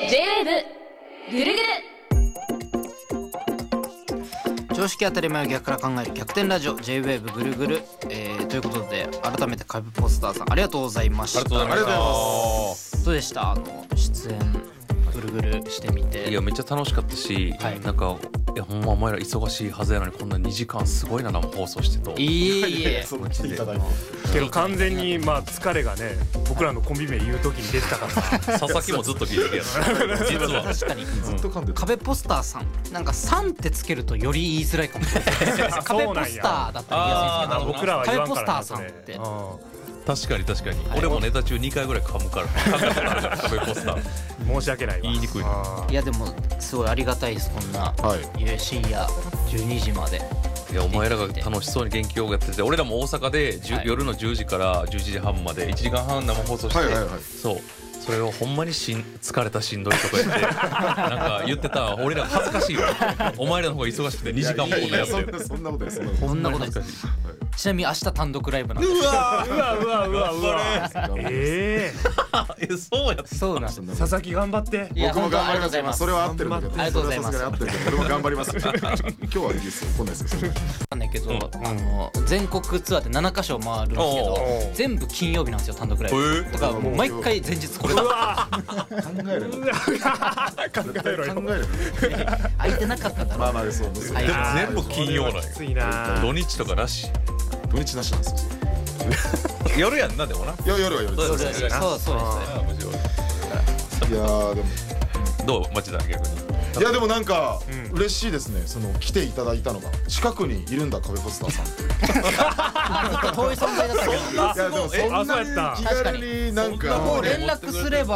J-WAVE ぐるぐる常識当たり前を逆から考える逆転ラジオ J-WAVE ぐるぐる、ということで改めて壁ポスターさんありがとうございました。 ありがとうございます。 どうでした出演ぐるぐるしてみて。 いやめっちゃ楽しかったし、 はい、 なんかいやほんまお前ら忙しいはずやのにこんな2時間すごいな生放送してと。 いえそう来ていただいてけど完全にまあ疲れがね僕らのコンビ名言う時に出てたからさ佐々木もずっと聞いてるやつ実は確かにずっと噛んでた。 壁ポスターさんなんか3ってつけるとより言いづらいかもしれない壁ポスターだったら言いやすいですけど僕らは言わんからな壁ポスターさんって確かに確かに、俺もネタ中2回ぐらい噛むから壁ポスター申し訳ないわ言いにくいな。 いやでもすごいありがたいですこんな、深夜12時まで。 いやお前らが楽しそうに元気よくやってて、俺らも大阪で、夜の10時から11時半まで1時間半生放送して、そうそれをほんまに疲れたしんどいとか言ってなんか言ってた俺ら恥ずかしいわお前らの方が忙しくて2時間もこんなやってる。 そんなことです。 そんなことです。ちなみに明日単独ライブなんで。 うわそうやった。 そうなんです。 佐々木頑張って。 いや僕も頑張ります。 ありがとうございます。 それは合ってるんだけど、 ありがとうございます。 それはさすがに合ってるけど俺も頑張ります。今日はいいですよ。来ないですよ。 なんだけど、全国ツアーで7カ所回るんですけど、全部金曜日なんですよ単独ライブ。だからもう毎回前日これだ。 考える。 考えろよ。 空いてなかっただろ。 まあまあそう。 でも全部金曜なんよ。 きついな。 土日とかなし。 土日なしなんですよ。 夜やんなでもな。 いや夜は夜です。 そうですね。 いやでもどう町田逆に。 いやでもなんか嬉しいですね。その来ていただいたのが近くにいるんだ壁ポスターさん。 遠い存在だったけど。 いやでもそんなに気軽になんかもう連絡すれば